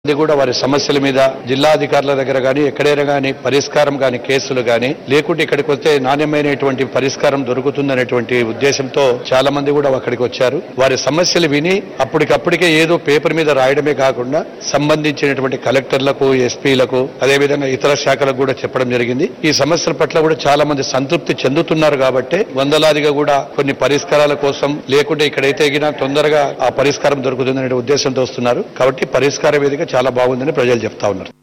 ఇది కూడా వారి సమస్యల మీద జిల్లా అధికారుల దగ్గర గానీ ఎక్కడైనా గానీ పరిష్కారం గానీ కేసులు గానీ లేకుంటే ఇక్కడికి వస్తే నాణ్యమైనటువంటి పరిష్కారం దొరుకుతుందనేటువంటి ఉద్దేశంతో చాలా మంది కూడా అక్కడికి వచ్చారు. వారి సమస్యలు విని అప్పటికప్పటికే ఏదో పేపర్ మీద రాయడమే కాకుండా సంబంధించినటువంటి కలెక్టర్లకు, ఎస్పీలకు, అదేవిధంగా ఇతర శాఖలకు కూడా చెప్పడం జరిగింది. ఈ సమస్యల పట్ల కూడా చాలా మంది సంతృప్తి చెందుతున్నారు కాబట్టి వందలాదిగా కూడా కొన్ని పరిష్కారాల కోసం లేకుంటే ఇక్కడైతే తొందరగా ఆ పరిష్కారం దొరుకుతుందనే ఉద్దేశంతో వస్తున్నారు. కాబట్టి పరిష్కార వేదిక చాలా బాగుందని ప్రజలు చెప్తా ఉన్నారు.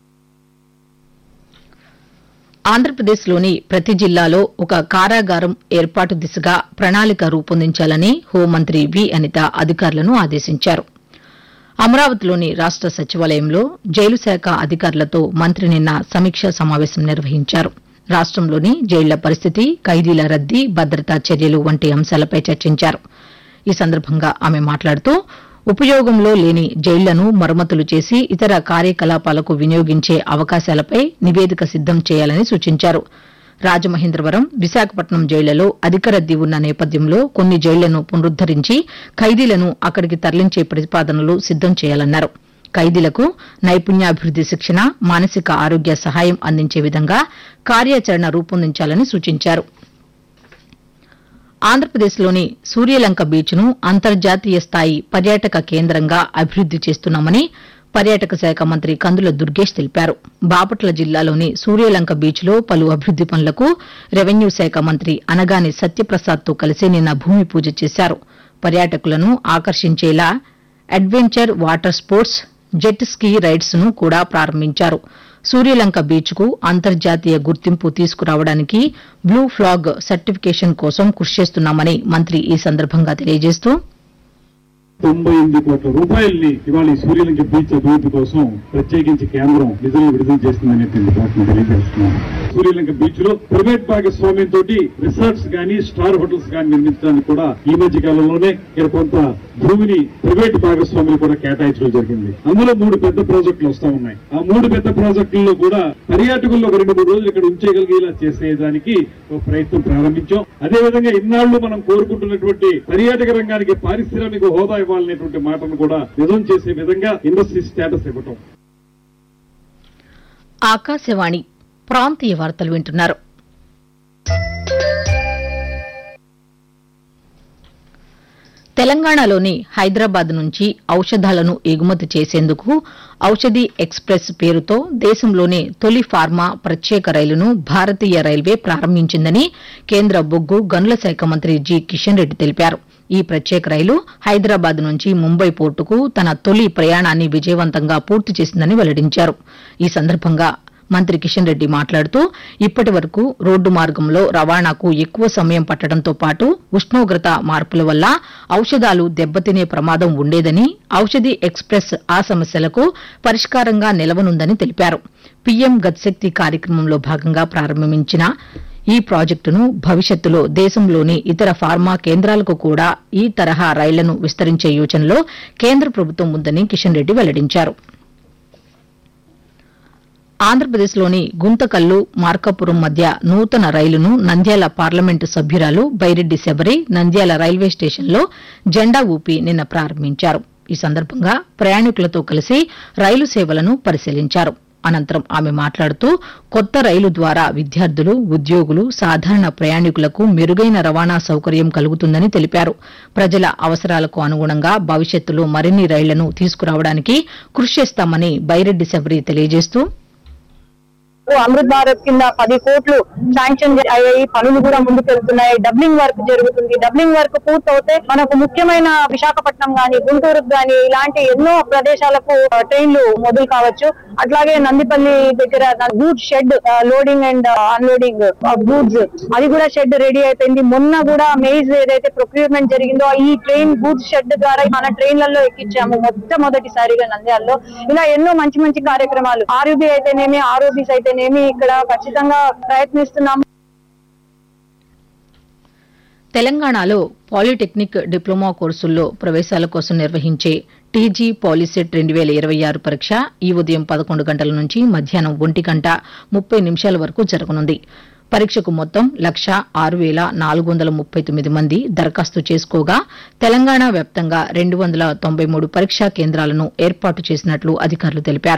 ఆంధ్రప్రదేశ్లోని ప్రతి జిల్లాలో ఒక కారాగారం ఏర్పాటు దిశగా ప్రణాళిక రూపొందించాలని హోంమంత్రి వి అనిత అధికారులను ఆదేశించారు. అమరావతిలోని రాష్ట సచివాలయంలో జైలు శాఖ అధికారులతో మంత్రి నిన్న సమీక్షా సమావేశం నిర్వహించారు. రాష్టంలోని జైళ్ల పరిస్థితి, ఖైదీల రద్దీ, భద్రతా చర్యలు వంటి అంశాలపై చర్చించారు. ఈ సందర్భంగా ఆమె మాట్లాడుతూ ఉపయోగంలో లేని జైళ్లను మరమ్మతులు చేసి ఇతర కార్యకలాపాలకు వినియోగించే అవకాశాలపై నివేదిక సిద్దం చేయాలని సూచించారు. రాజమహేంద్రవరం, విశాఖపట్నం జైళ్లలో అధిక రద్దీ ఉన్న నేపథ్యంలో కొన్ని జైళ్లను పునరుద్దరించి ఖైదీలను అక్కడికి తరలించే ప్రతిపాదనలు సిద్దం చేయాలన్నారు. ఖైదీలకు నైపుణ్యాభివృద్ది శిక్షణ, మానసిక ఆరోగ్య సహాయం అందించే విధంగా కార్యాచరణ రూపొందించాలని సూచించారు. ఆంధ్రప్రదేశ్లోని సూర్యలంక బీచ్ను అంతర్జాతీయ స్థాయి పర్యాటక కేంద్రంగా అభివృద్ది చేస్తున్నామని పర్యాటక శాఖ మంత్రి కందుల దుర్గేష్ తెలిపారు. బాపట్ల జిల్లాలోని సూర్యలంక బీచ్లో పలు అభివృద్ది పనులకు రెవెన్యూ శాఖ మంత్రి అనగాని సత్యప్రసాద్తో కలిసి నిన్న భూమి పూజ చేశారు. పర్యాటకులను ఆకర్షించేలా adventure water sports, jet ski rides ను కూడా ప్రారంభించారు. సూర్యలంక బీచ్ కు అంతర్జాతీయ గుర్తింపు తీసుకురావడానికి బ్లూ ఫ్లాగ్ సర్టిఫికేషన్ కోసం కృషి చేస్తున్నామని మంత్రి ఈ సందర్భంగా తెలియజేస్తూ 98 కోట్ల రూపాయల్ని ఇవాళ ఈ సూర్యలంక బీచ్ అభివృద్ధి కోసం ప్రత్యేకించి కేంద్రం నిధులు విడుదల చేస్తుందనేటువంటి వాటిని తెలియజేస్తున్నాను. సూర్యలంక బీచ్ లో ప్రైవేట్ భాగస్వామ్యంతో రిసార్ట్స్ గానీ, స్టార్ హోటల్స్ గానీ నిర్మించడానికి కూడా ఈ మధ్య కాలంలోనే ఇక్కడ కొంత భూమిని ప్రైవేట్ భాగస్వాములు కూడా కేటాయించడం జరిగింది. అందులో 3 పెద్ద ప్రాజెక్టులు వస్తా ఉన్నాయి. ఆ 3 పెద్ద ప్రాజెక్టుల్లో కూడా పర్యాటకుల్లో ఒక 2-3 రోజులు ఇక్కడ ఉంచేయగలిగేలా చేసేదానికి ఒక ప్రయత్నం ప్రారంభించాం. అదేవిధంగా ఇన్నాళ్లు మనం కోరుకుంటున్నటువంటి పర్యాటక రంగానికి పారిశ్రామిక హోదా ఇవ్వాలనేటువంటి మాటను కూడా నిజం చేసే విధంగా ఇండస్ట్రీ స్టేటస్ ఇవ్వటం. ఆకాశవాణి ప్రాంతీయ వార్తలు వింటున్నారు. తెలంగాణలోని హైదరాబాద్ నుంచి ఔషధాలను ఎగుమతి చేసేందుకు ఔషధి ఎక్స్ప్రెస్ పేరుతో దేశంలోనే తొలి ఫార్మా ప్రత్యేక రైలును భారతీయ రైల్వే ప్రారంభించిందని కేంద్ర బొగ్గు గనుల శాఖ మంత్రి జి కిషన్ రెడ్డి తెలిపారు. ఈ ప్రత్యేక రైలు హైదరాబాద్ నుంచి ముంబై పోర్టుకు తన తొలి ప్రయాణాన్ని విజయవంతంగా పూర్తి చేసిందని వెల్లడించారు. ఈ సందర్భంగా మంత్రి కిషన్ రెడ్డి మాట్లాడుతూ ఇప్పటి వరకు రోడ్డు మార్గంలో రవాణాకు ఎక్కువ సమయం పట్టడంతో పాటు ఉష్ణోగ్రత మార్పుల వల్ల ఔషధాలు దెబ్బతినే ప్రమాదం ఉండేదని, ఔషధి ఎక్స్ప్రెస్ ఆ సమస్యలకు పరిష్కారంగా నిలవనుందని తెలిపారు. పీఎం గతిశక్తి కార్యక్రమంలో భాగంగా ప్రారంభించిన ఈ ప్రాజెక్టును భవిష్యత్తులో దేశంలోని ఇతర ఫార్మా కేంద్రాలకు కూడా ఈ తరహా రైళ్లను విస్తరించే యోచనలో కేంద్ర ప్రభుత్వం ఉందని కిషన్ రెడ్డి వెల్లడించారు. ఆంధ్రప్రదేశ్లోని గుంతకల్లు, మార్కాపురం మధ్య నూతన రైలును నంద్యాల పార్లమెంటు సభ్యురాలు బైరెడ్డి శబరి నంద్యాల రైల్వే స్టేషన్లో జెండా ఊపి నిన్న ప్రారంభించారు. ఈ సందర్భంగా ప్రయాణికులతో కలిసి రైలు సేవలను పరిశీలించారు. అనంతరం ఆమె మాట్లాడుతూ కొత్త రైలు ద్వారా విద్యార్థులు, ఉద్యోగులు, సాధారణ ప్రయాణికులకు మెరుగైన రవాణా సౌకర్యం కలుగుతుందని తెలిపారు. ప్రజల అవసరాలకు అనుగుణంగా భవిష్యత్తులో మరిన్ని రైళ్లను తీసుకురావడానికి కృషి చేస్తామని బైరెడ్డి శబరి తెలియజేస్తూ అమృత్ భారత్ కింద 10 కోట్లు శాంక్షన్ అయ్యాయి. పనులు కూడా ముందుకెళ్తున్నాయి. డబ్లింగ్ వర్క్ జరుగుతుంది. డబ్లింగ్ వర్క్ పూర్తవుతే మనకు ముఖ్యమైన విశాఖపట్నం గాని, గుంటూరుకు గాని ఇలాంటి ఎన్నో ప్రదేశాలకు ట్రైన్లు మొదలు కావచ్చు. అట్లాగే నందిపల్లి దగ్గర goods shed loading and unloading goods అది కూడా షెడ్ రెడీ అయిపోయింది. మొన్న కూడా మెయిజ్ ఏదైతే ప్రొక్యూర్మెంట్ జరిగిందో ఈ ట్రైన్ గూడ్స్ షెడ్ ద్వారా మన ట్రైన్లలో ఎక్కించాము మొట్టమొదటిసారిగా నంద్యాలలో. ఇలా ఎన్నో మంచి మంచి కార్యక్రమాలు ఆర్యూబీ అయితేనేమి, ఆర్ఓబీస్ అయితేనేమి ఇక్కడ ఖచ్చితంగా ప్రయత్నిస్తున్నాము. తెలంగాణలో పాలిటెక్నిక్ డిప్లొమా కోర్సుల్లో ప్రవేశాల కోసం నిర్వహించే టీజీ పాలిసెట్ 2026 పరీక్ష ఈ ఉదయం 11 గంటల నుంచి మధ్యాహ్నం 1:30 వరకు జరగనుంది. పరీక్షకు మొత్తం 1,06,439 మంది దరఖాస్తు చేసుకోగా తెలంగాణ వ్యాప్తంగా 293 పరీక్షా కేంద్రాలను ఏర్పాటు చేసినట్లు అధికారులు తెలిపారు.